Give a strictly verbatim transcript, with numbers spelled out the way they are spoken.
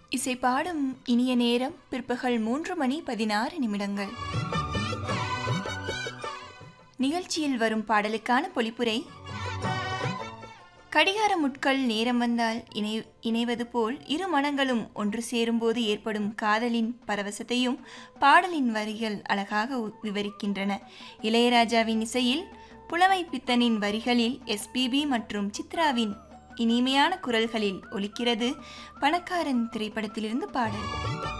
இசை பாடும் இனிய நேரம் பிற்பகல் மூன்று மணி பதினாறு நிமிடங்கள். நிகழ்ச்சியில் வரும் பாடலுக்கான பொழிப்புரை. கடிகார முட்கள் நேரம் வந்தால் இணை இணைவது போல் இரு மனங்களும் ஒன்று சேரும்போது ஏற்படும் காதலின் பரவசத்தையும் பாடலின் வரிகள் அழகாக விவரிக்கின்றன. இளையராஜாவின் இசையில் புலமை பித்தனின் வரிகளில் எஸ்பிபி மற்றும் சித்ராவின் இனிமையான குரல்களில் ஒலிக்கிறது பணக்காரன் திரைப்படத்திலிருந்து பாடல்.